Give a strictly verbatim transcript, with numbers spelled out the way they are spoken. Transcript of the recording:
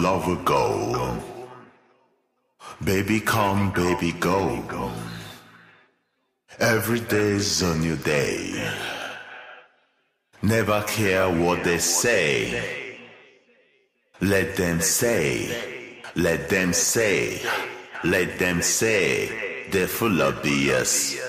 love will go. Baby come, baby go. Every day's a new day. Never care what they say. Let them say, let them say, let them say, they're full of B S.